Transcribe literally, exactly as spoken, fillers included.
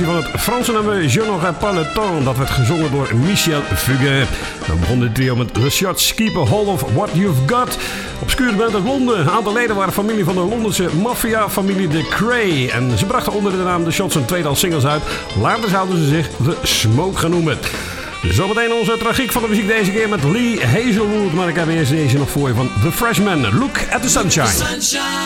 Van het Franse nummer Je n'aurai pas le temps. Dat werd gezongen door Michel Fugain. Dan begon dit trio met The Shots Keep a Hold of What You've Got. Obscure band uit Londen. Een aantal leden waren familie van de Londense maffia-familie de Cray. En ze brachten onder de naam The Shots een tweetal singles uit. Later zouden ze zich The Smoke gaan noemen. Zometeen onze tragiek van de muziek deze keer met Lee Hazelwood. Maar ik heb eerst deze nog voor je van The Freshman. Look at the Sunshine.